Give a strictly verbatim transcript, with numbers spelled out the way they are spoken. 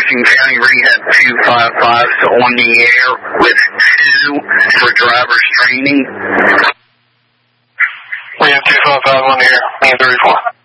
Jefferson County Rehab two five five on the air with two for driver's training. Rehab two five five on the air, main thirty-four.